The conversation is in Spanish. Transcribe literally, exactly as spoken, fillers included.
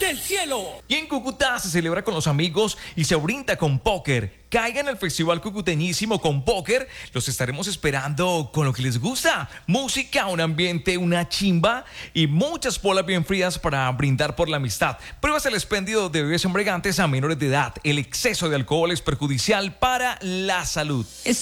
del cielo. Y en Cúcuta se celebra con los amigos y se brinda con póker. Caigan al Festival Cucuteñísimo con póker. Los estaremos esperando con lo que les gusta. Música, un ambiente, una chimba y muchas polas bien frías para brindar por la amistad. Pruebas el expendio de bebidas embriagantes a menores de edad. El exceso de alcohol es perjudicial para la salud.